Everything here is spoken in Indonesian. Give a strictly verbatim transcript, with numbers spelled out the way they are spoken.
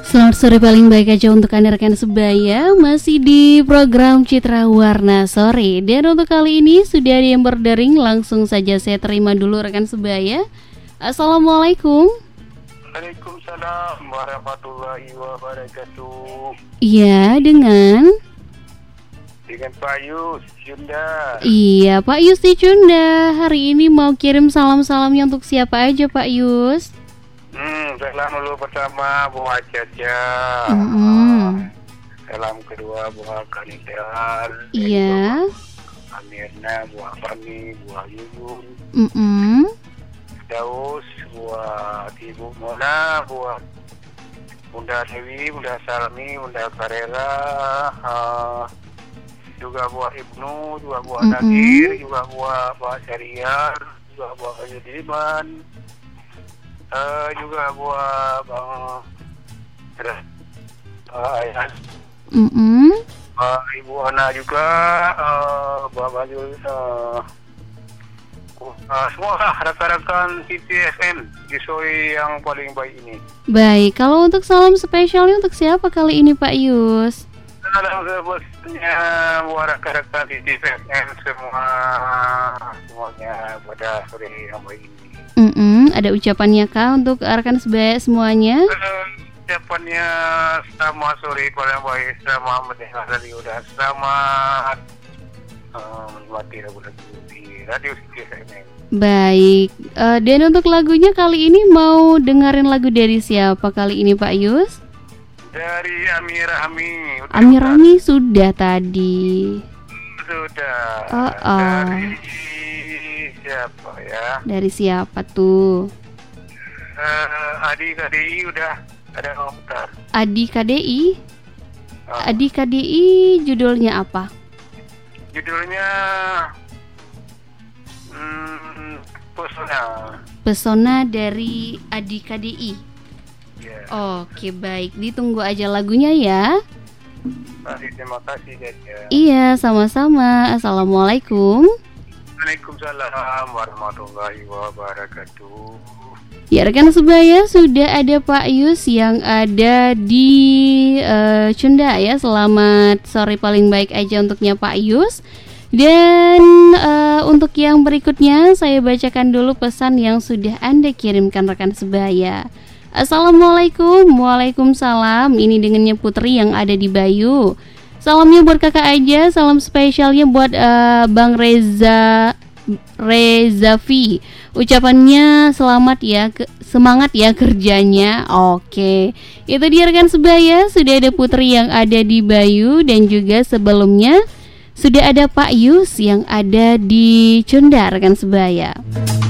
Selamat sore paling baik aja untuk Anda rekan sebaya. Masih di program Citra Warna Sore. Dan untuk kali ini sudah ada yang berdering. Langsung saja saya terima dulu rekan sebaya. Assalamualaikum. Waalaikumsalam warahmatullahi wabarakatuh. Iya, dengan Dengan Pak Yus Cunda. Iya, Pak Yus di Cunda. Hari ini mau kirim salam-salamnya untuk siapa aja Pak Yus? Hmm, salam dulu pertama buat Caca. Mm-hmm. Salam kedua buat Kanidan. Iya. Amirna, buat Fani, buat Yuyun. Mm-hmm. Daus, buat Ibu Mona, buat Bunda Dewi, Bunda Salmi, Bunda Karela. Uh, juga buat Ibnu, juga buat mm-hmm. Nadir, juga buat Pak Syariar, juga buat Haji Uh, juga buat Bang uh, Ayah, mm-hmm. uh, Ibu Ana juga, uh, Bapak Bajul, uh, uh, semua lah rekan-rekan T V F M di sore yang paling baik ini. Baik, kalau untuk salam spesialnya untuk siapa kali ini Pak Yus? Salam sebesarnya buat rekan-rekan T V F M semua, semuanya pada sore yang baik ini. Mm-mm, ada ucapannya kah untuk rekan sebaya semuanya? Uh, ucapannya selamat sore paling baik, selamat mendengarkan dan selamat uh, menikmati lagu-lagu di radio T V F M. Baik, uh, dan untuk lagunya kali ini mau dengerin lagu dari siapa kali ini Pak Yus? Dari Amir Rahmi. Amir Rahmi sudah tadi. Sudah. Oh, oh. Dari siapa ya? Dari siapa tuh? Uh, Adi K D I udah ada komentar. Adi K D I? Oh. Adi K D I judulnya apa? Judulnya hmm, Pesona. Pesona dari Adi K D I. Yeah. Oke, baik, ditunggu aja lagunya ya. Baik, terima kasih Jaja. Iya, sama-sama. Assalamualaikum. Waalaikumsalam warahmatullahi wabarakatuh. Ya rekan sebaya, sudah ada Pak Yus yang ada di uh, Cunda ya. Selamat sore paling baik aja untuknya Pak Yus. Dan uh, untuk yang berikutnya saya bacakan dulu pesan yang sudah Anda kirimkan rekan sebaya. Assalamualaikum. Waalaikumsalam. Ini dengannya Putri yang ada di Bayu. Salamnya buat kakak aja. Salam spesialnya buat uh, Bang Reza Rezafi. Ucapannya selamat ya, ke, semangat ya kerjanya. Oke, itu dia rekan sebaya. Sudah ada Putri yang ada di Bayu. Dan juga sebelumnya sudah ada Pak Yus yang ada di Cunda rekan sebaya.